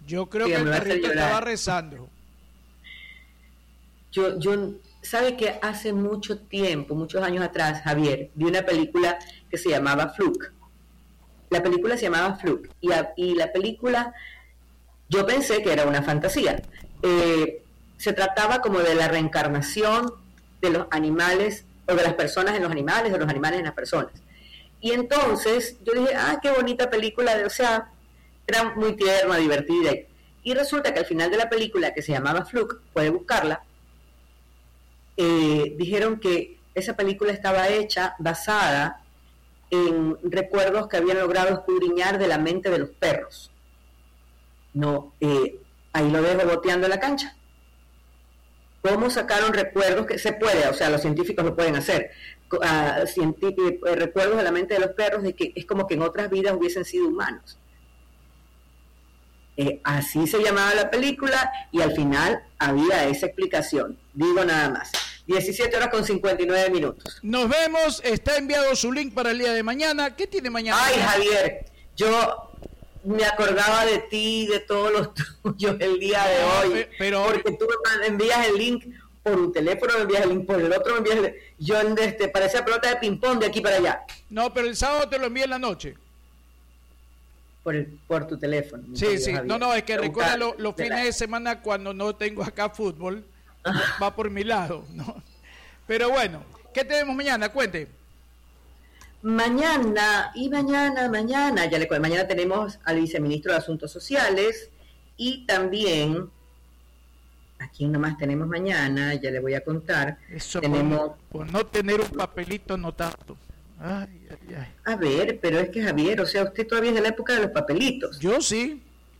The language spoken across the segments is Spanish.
Yo creo que el perrito estaba rezando. Yo sabe que hace mucho tiempo, muchos años atrás, Javier, vi una película que se llamaba Fluke. La película se llamaba Fluke y la película, yo pensé que era una fantasía. Se trataba como de la reencarnación de los animales, o de las personas en los animales, de los animales en las personas. Y entonces yo dije, qué bonita película, o sea, era muy tierna, divertida. Y resulta que al final de la película, que se llamaba Fluke, puede buscarla, dijeron que esa película estaba hecha basada en recuerdos que habían logrado escudriñar de la mente de los perros. No, ahí lo dejo boteando en la cancha. ¿Cómo sacaron recuerdos? Que se puede, o sea, los científicos lo pueden hacer, recuerdos de la mente de los perros, de que es como que en otras vidas hubiesen sido humanos. Así se llamaba la película y al final había esa explicación. Digo nada más. 17:59. Nos vemos. Está enviado su link para el día de mañana. ¿Qué tiene mañana? Ay, Javier, yo me acordaba de ti y de todos los tuyos el día de hoy. Pero porque tú me envías el link por un teléfono, me envías el link por el otro, me envías yo parecía pelota de ping-pong de aquí para allá. No, pero el sábado te lo envié en la noche. Por tu teléfono. Sí. No, es que recuerda los fines de semana cuando no tengo acá fútbol, va por mi lado, ¿no? Pero bueno, ¿qué tenemos mañana? Cuente. Mañana, mañana tenemos al viceministro de Asuntos Sociales y también, ¿a quién nomás tenemos mañana? Ya le voy a contar. Eso tenemos por no tener un papelito anotado. Ay. A ver, pero es que Javier, o sea, usted todavía es de la época de los papelitos. Yo sí.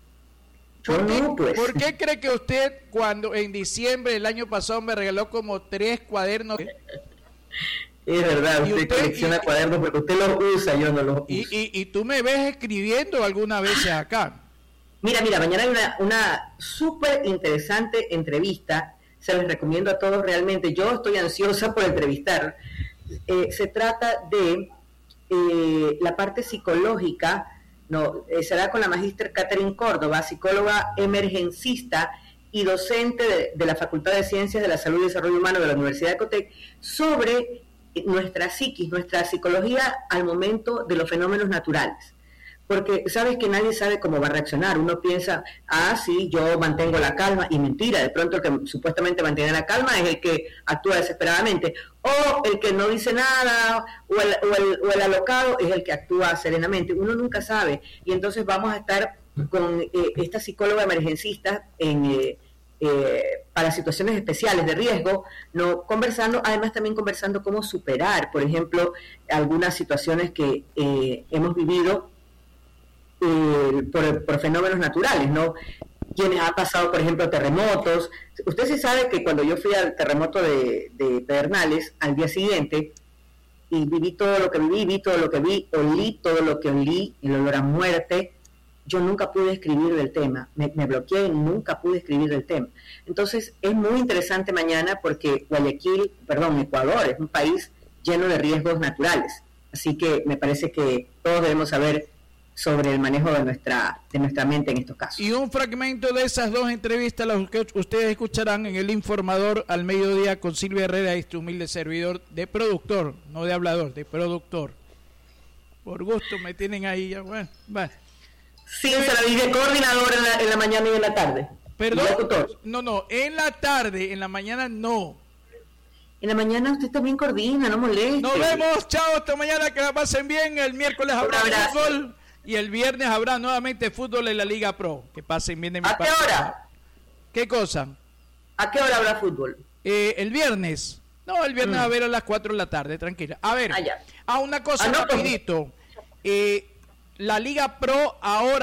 ¿Por qué cree que usted cuando en diciembre del año pasado me regaló como 3 cuadernos? Es verdad, usted colecciona cuadernos porque usted los usa, yo no los uso. Y tú me ves escribiendo algunas veces acá. Mira, mañana hay una súper interesante entrevista, se les recomiendo a todos realmente, yo estoy ansiosa por entrevistar. Se trata de la parte psicológica, será con la magíster Catherine Córdoba, psicóloga emergencista y docente de la Facultad de Ciencias de la Salud y Desarrollo Humano de la Universidad de Cotec, sobre nuestra psiquis, nuestra psicología al momento de los fenómenos naturales. Porque sabes que nadie sabe cómo va a reaccionar. Uno piensa, sí, yo mantengo la calma, y mentira, de pronto el que supuestamente mantiene la calma es el que actúa desesperadamente, o el que no dice nada, o el alocado es el que actúa serenamente. Uno nunca sabe, y entonces vamos a estar con esta psicóloga emergencista para situaciones especiales de riesgo, conversando, además también conversando cómo superar, por ejemplo, algunas situaciones que hemos vivido por fenómenos naturales, ¿no? Quienes han pasado, por ejemplo, terremotos. Usted sí sabe que cuando yo fui al terremoto de Pedernales, al día siguiente, y viví todo lo que vi todo lo que vi, olí todo lo que olí, el olor a muerte, yo nunca pude escribir del tema, me bloqueé y nunca pude escribir del tema. Entonces, es muy interesante mañana porque Ecuador es un país lleno de riesgos naturales, así que me parece que todos debemos saber sobre el manejo de nuestra mente en estos casos. Y un fragmento de esas 2 entrevistas las que ustedes escucharán en El Informador al mediodía con Silvia Herrera, este humilde servidor de productor, no de hablador, de productor. Por gusto me tienen ahí, ya, bueno. Sí, se la dije coordinador en la mañana y en la tarde. Perdón, no, en la tarde, en la mañana no. En la mañana usted también coordina, no moleste. Nos vemos, chao, hasta mañana, que la pasen bien. El miércoles habrá fútbol y el viernes habrá nuevamente fútbol en la Liga Pro. Que pasen bien de mi parte. ¿A qué hora? ¿Qué cosa? ¿A qué hora habrá fútbol? El viernes. No, el viernes a ver a las 4 de la tarde, tranquila. A ver, una cosa rapidito. La Liga Pro ahora